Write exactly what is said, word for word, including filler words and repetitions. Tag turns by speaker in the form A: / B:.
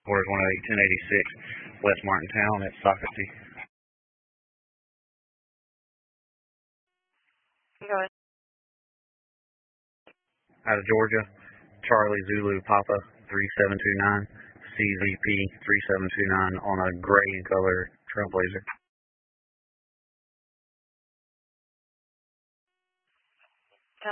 A: Orders one oh eight, ten eighty-six, West Martintown at Socastee.
B: Go ahead.
A: Out of Georgia, Charlie Zulu Papa three seven two nine, C Z P three seven two nine on a gray color Trailblazer.